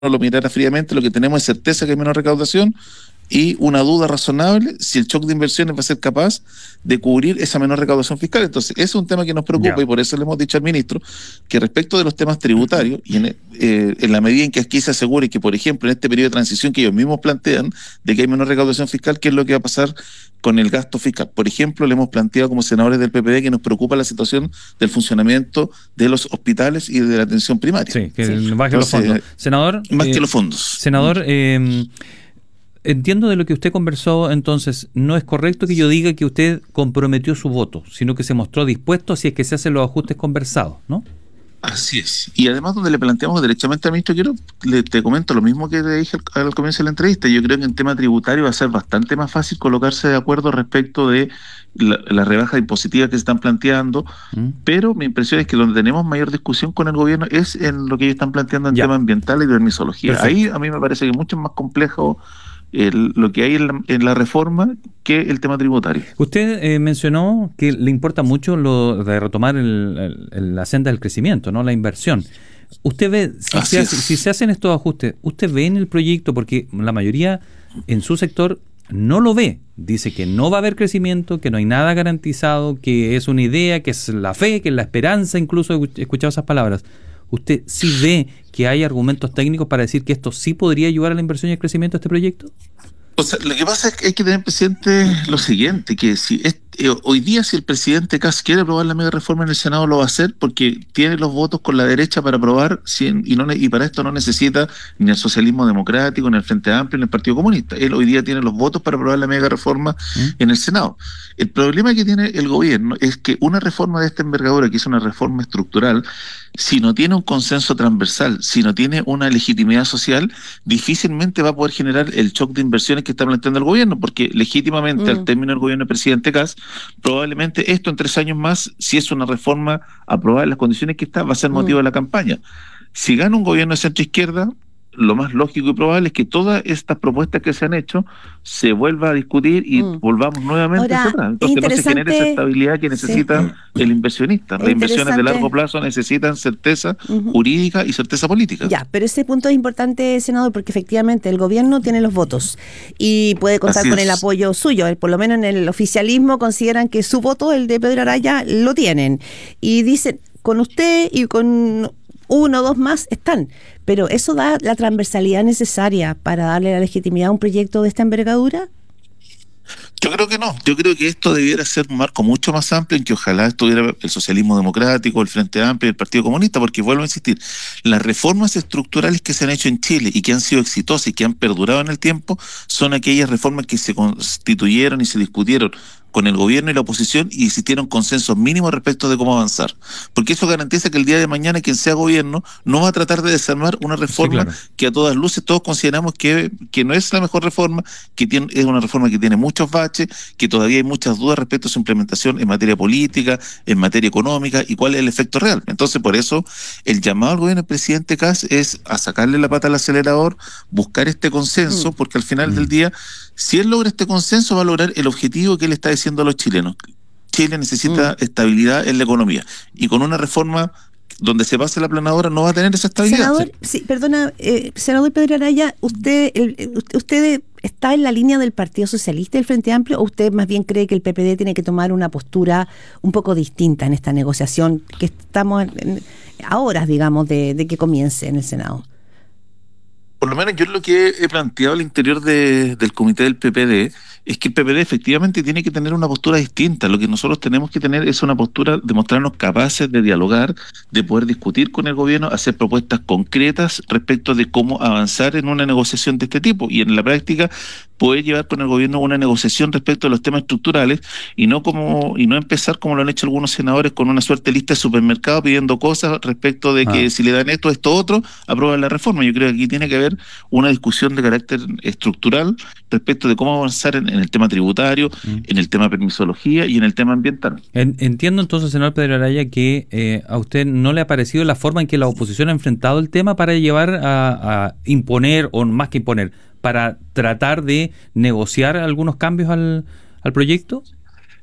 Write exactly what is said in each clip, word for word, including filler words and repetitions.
lo mirara fríamente, lo que tenemos es certeza que hay menor recaudación y una duda razonable si el shock de inversiones va a ser capaz de cubrir esa menor recaudación fiscal. Entonces, ese es un tema que nos preocupa Ya. y por eso le hemos dicho al ministro que respecto de los temas tributarios, y en, eh, en la medida en que aquí se asegure que, por ejemplo, en este periodo de transición que ellos mismos plantean, de que hay menor recaudación fiscal, ¿qué es lo que va a pasar con el gasto fiscal? Por ejemplo, le hemos planteado como senadores del P P D que nos preocupa la situación del funcionamiento de los hospitales y de la atención primaria. Sí, que Sí. baje los Entonces, fondos. Senador, más eh, que los fondos. senador, eh, entiendo de lo que usted conversó, entonces no es correcto que yo diga que usted comprometió su voto, sino que se mostró dispuesto si es que se hacen los ajustes conversados, ¿no? Así es. Y además donde le planteamos derechamente al ministro, quiero, le, te comento lo mismo que le dije al, al comienzo de la entrevista. Yo creo que en tema tributario va a ser bastante más fácil colocarse de acuerdo respecto de la, la rebaja impositiva que se están planteando, ¿Mm? pero mi impresión es que donde tenemos mayor discusión con el gobierno es en lo que ellos están planteando en Ya. tema ambiental y de permisología. Perfecto. Ahí a mí me parece que es mucho más complejo el, lo que hay en la, en la reforma que el tema tributario. Usted eh, mencionó que le importa mucho lo de retomar el, el, la senda del crecimiento, ¿no? La inversión. Usted ve, si Así se, hace, es. si se hacen estos ajustes, ¿usted ve en el proyecto, porque la mayoría en su sector no lo ve, dice que no va a haber crecimiento, que no hay nada garantizado, que es una idea, que es la fe, que es la esperanza, incluso he escuchado esas palabras? ¿Usted sí ve que hay argumentos técnicos para decir que esto sí podría ayudar a la inversión y al crecimiento de este proyecto? O sea, lo que pasa es que hay que tener presente lo siguiente, que si es, eh, hoy día si el presidente Kast quiere aprobar la mega reforma en el Senado lo va a hacer porque tiene los votos con la derecha para aprobar sin, y, no, y para esto no necesita ni el socialismo democrático, ni el Frente Amplio, ni el Partido Comunista. Él hoy día tiene los votos para aprobar la mega reforma ¿Mm? en el Senado. El problema que tiene el gobierno es que una reforma de esta envergadura, que es una reforma estructural, si no tiene un consenso transversal, si no tiene una legitimidad social, difícilmente va a poder generar el shock de inversiones que está planteando el gobierno, porque legítimamente Mm. al término del gobierno del presidente Kast, probablemente esto en tres años más, si es una reforma aprobada en las condiciones que está, va a ser motivo Mm. de la campaña. Si gana un gobierno de centro-izquierda, lo más lógico y probable es que todas estas propuestas que se han hecho se vuelva a discutir y Mm. volvamos nuevamente Ahora, hacia atrás. Entonces no se genera esa interesante, estabilidad que sí, necesita el inversionista. Las es inversiones de interesante. largo plazo necesitan certeza Ujú. jurídica y certeza política. Ya, pero ese punto es importante, senador, porque efectivamente el gobierno tiene los votos y puede contar Así con es. el apoyo suyo. Por lo menos en el oficialismo consideran que su voto, el de Pedro Araya, lo tienen. Y dicen, con usted y con uno o dos más están. Pero ¿eso da la transversalidad necesaria para darle la legitimidad a un proyecto de esta envergadura? Yo creo que no. Yo creo que esto debiera ser un marco mucho más amplio en que ojalá estuviera el socialismo democrático, el Frente Amplio y el Partido Comunista, porque vuelvo a insistir, las reformas estructurales que se han hecho en Chile y que han sido exitosas y que han perdurado en el tiempo son aquellas reformas que se constituyeron y se discutieron con el gobierno y la oposición y existieron consensos mínimos respecto de cómo avanzar. Porque eso garantiza que el día de mañana quien sea gobierno no va a tratar de desarmar una reforma Sí, claro. que a todas luces todos consideramos que, que no es la mejor reforma, que tiene, es una reforma que tiene muchos baches, que todavía hay muchas dudas respecto a su implementación en materia política, en materia económica y cuál es el efecto real. Entonces, por eso, el llamado al gobierno del presidente Kast es a sacarle la pata al acelerador, buscar este consenso, Mm. porque al final Mm. del día, si él logra este consenso, va a lograr el objetivo que él está diciendo a los chilenos. Chile necesita Mm. estabilidad en la economía y con una reforma donde se pase la planadora no va a tener esa estabilidad. Senador, sí, perdona, eh, senador Pedro Araya, ¿usted, el, el- ¿usted está en la línea del Partido Socialista y del Frente Amplio o usted más bien cree que el P P D tiene que tomar una postura un poco distinta en esta negociación que estamos en, en, a horas, digamos, de, de que comience en el Senado? Por lo menos yo lo que he planteado al interior de, del comité del P P D es que el P P D efectivamente tiene que tener una postura distinta. Lo que nosotros tenemos que tener es una postura de mostrarnos capaces de dialogar, de poder discutir con el gobierno, hacer propuestas concretas respecto de cómo avanzar en una negociación de este tipo y en la práctica poder llevar con el gobierno una negociación respecto a los temas estructurales y no como y no empezar como lo han hecho algunos senadores con una suerte de lista de supermercado pidiendo cosas respecto de que Ah. si le dan esto, esto, otro, aprueban la reforma. Yo creo que aquí tiene que haber una discusión de carácter estructural respecto de cómo avanzar en, en el tema tributario, Mm. en el tema permisología y en el tema ambiental. En- Entiendo entonces, senador Pedro Araya, que eh, a usted no le ha parecido la forma en que la oposición ha enfrentado el tema para llevar a, a imponer, o más que imponer, para tratar de negociar algunos cambios al, al proyecto.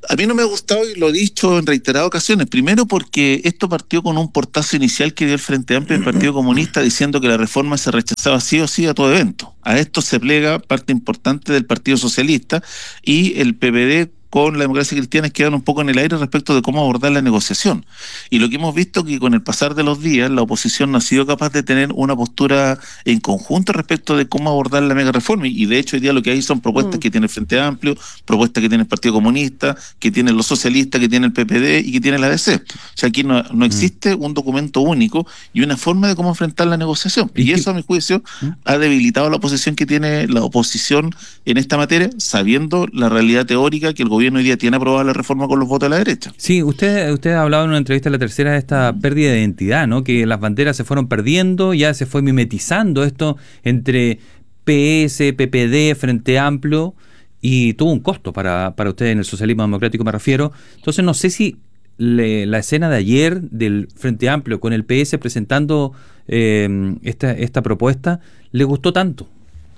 A mí no me ha gustado y lo he dicho en reiteradas ocasiones. Primero porque esto partió con un portazo inicial que dio el Frente Amplio y el Partido Comunista diciendo que la reforma se rechazaba sí o sí a todo evento. A esto se plega parte importante del Partido Socialista y el P P D con la Democracia Cristiana quedan un poco en el aire respecto de cómo abordar la negociación. Y lo que hemos visto es que con el pasar de los días la oposición no ha sido capaz de tener una postura en conjunto respecto de cómo abordar la mega reforma. Y de hecho hoy día lo que hay son propuestas mm. que tiene el Frente Amplio, propuestas que tiene el Partido Comunista, que tienen los socialistas, que tiene el P P D y que tiene la A D C. O sea, aquí no, no existe mm. un documento único y una forma de cómo enfrentar la negociación. Y, y eso, a mi juicio, ¿Mm? ha debilitado la posición que tiene la oposición en esta materia, sabiendo la realidad teórica que el gobierno hoy día tiene aprobada la reforma con los votos de la derecha. Sí, usted usted ha hablado en una entrevista, la tercera, de esta pérdida de identidad, ¿no? Que las banderas se fueron perdiendo, ya se fue mimetizando esto entre P S, P P D, Frente Amplio, y tuvo un costo para, para usted en el socialismo democrático, me refiero. Entonces no sé si le, la escena de ayer del Frente Amplio con el P S presentando eh, esta, esta propuesta le gustó tanto.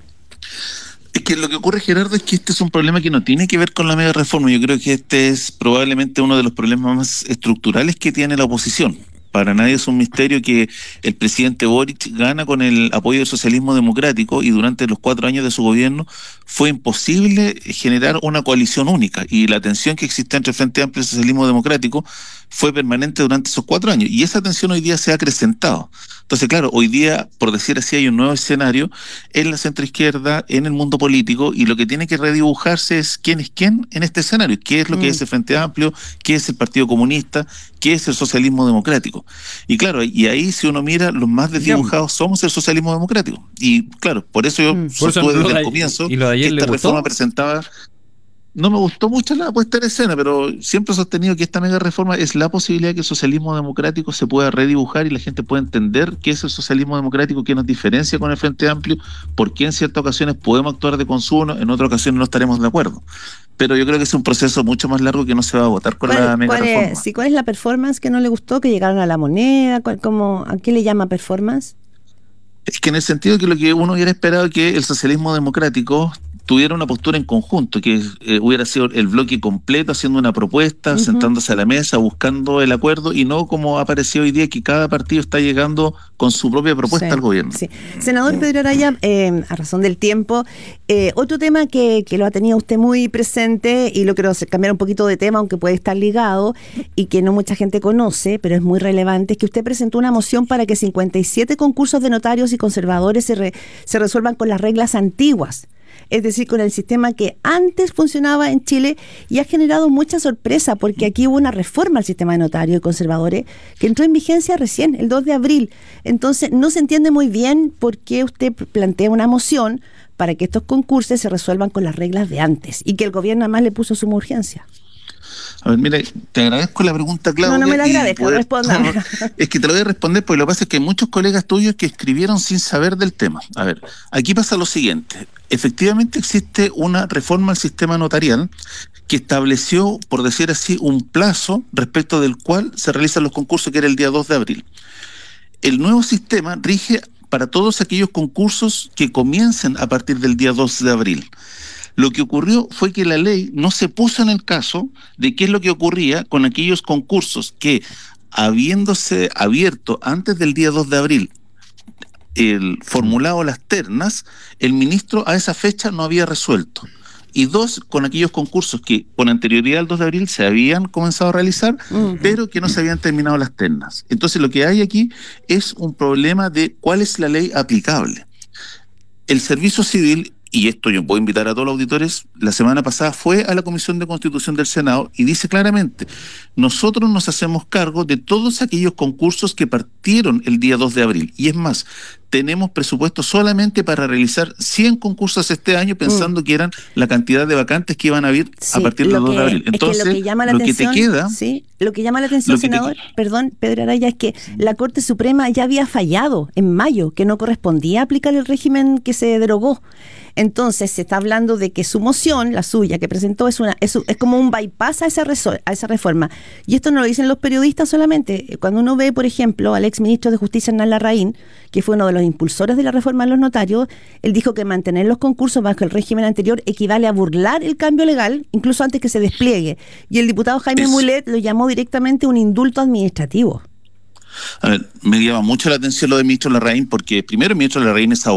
Es que lo que ocurre, Gerardo, es que este es un problema que no tiene que ver con la mega reforma. Yo creo que este es probablemente uno de los problemas más estructurales que tiene la oposición. Para nadie es un misterio que el presidente Boric gana con el apoyo del socialismo democrático y durante los cuatro años de su gobierno fue imposible generar una coalición única y la tensión que existe entre el Frente Amplio y el socialismo democrático fue permanente durante esos cuatro años y esa tensión hoy día se ha acrecentado. Entonces, claro, hoy día, por decir así, hay un nuevo escenario en la centroizquierda, en el mundo político, y lo que tiene que redibujarse es quién es quién en este escenario, qué es lo mm. que es el Frente Amplio, qué es el Partido Comunista, qué es el socialismo democrático. Y claro, y ahí si uno mira, los más desdibujados somos el socialismo democrático. Y claro, por eso yo mm. sostuve desde de, el comienzo ¿y lo de ayer que esta le reforma presentaba... No me gustó mucho la puesta en escena, pero siempre he sostenido que esta mega reforma es la posibilidad de que el socialismo democrático se pueda redibujar y la gente pueda entender qué es el socialismo democrático, qué nos diferencia con el Frente Amplio, por qué en ciertas ocasiones podemos actuar de consumo, en otras ocasiones no estaremos de acuerdo. Pero yo creo que es un proceso mucho más largo que no se va a votar con la mega cuál reforma. Es, sí, ¿cuál es la performance que no le gustó? ¿Que llegaron a la moneda? ¿Cómo, ¿A qué le llama performance? Es que en el sentido que lo que uno hubiera esperado que el socialismo democrático tuviera una postura en conjunto, que eh, hubiera sido el bloque completo haciendo una propuesta, uh-huh. sentándose a la mesa, buscando el acuerdo, y no como ha aparecido hoy día que cada partido está llegando con su propia propuesta sí, al gobierno. Sí. Senador Pedro Araya, eh, a razón del tiempo, eh, otro tema que, que lo ha tenido usted muy presente, y lo quiero cambiar un poquito de tema, aunque puede estar ligado, y que no mucha gente conoce, pero es muy relevante, es que usted presentó una moción para que cincuenta y siete concursos de notarios y conservadores se, re, se resuelvan con las reglas antiguas. Es decir, con el sistema que antes funcionaba en Chile, y ha generado mucha sorpresa porque aquí hubo una reforma al sistema de notarios y conservadores que entró en vigencia recién, el dos de abril. Entonces, no se entiende muy bien por qué usted plantea una moción para que estos concursos se resuelvan con las reglas de antes y que el gobierno además le puso suma urgencia. A ver, mira, te agradezco la pregunta, Claudia. No, no me la agradezco, poder... responda. No, es que te lo voy a responder porque lo que pasa es que hay muchos colegas tuyos que escribieron sin saber del tema. A ver, aquí pasa lo siguiente. Efectivamente existe una reforma al sistema notarial que estableció, por decir así, un plazo respecto del cual se realizan los concursos, que era el día dos de abril. El nuevo sistema rige para todos aquellos concursos que comiencen a partir del día dos de abril. Lo que ocurrió fue que la ley no se puso en el caso de qué es lo que ocurría con aquellos concursos que, habiéndose abierto antes del día dos de abril, el formulado las ternas, el ministro a esa fecha no había resuelto. Y dos, con aquellos concursos que con anterioridad al dos de abril se habían comenzado a realizar, uh-huh. pero que no se habían terminado las ternas. Entonces lo que hay aquí es un problema de cuál es la ley aplicable. El servicio civil, y esto yo puedo invitar a todos los auditores, la semana pasada fue a la Comisión de Constitución del Senado y dice claramente, nosotros nos hacemos cargo de todos aquellos concursos que partieron el día dos de abril. Y es más, tenemos presupuesto solamente para realizar cien concursos este año, pensando mm. que eran la cantidad de vacantes que iban a haber sí, a partir del dos de abril. Entonces, es que lo que llama la lo atención, que te queda... Sí, lo que llama la atención, senador, te... perdón, Pedro Araya, es que la Corte Suprema ya había fallado en mayo, que no correspondía aplicar el régimen que se derogó. Entonces se está hablando de que su moción, la suya que presentó, es una es, es como un bypass a esa, resol, a esa reforma. Y esto no lo dicen los periodistas solamente. Cuando uno ve, por ejemplo, al exministro de Justicia, Hernán Larraín, que fue uno de los los impulsores de la reforma de los notarios, él dijo que mantener los concursos bajo el régimen anterior equivale a burlar el cambio legal, incluso antes que se despliegue. Y el diputado Jaime es... Mulet lo llamó directamente un indulto administrativo. A ver, me llama mucho la atención lo del ministro Larraín, porque primero el ministro Larraín es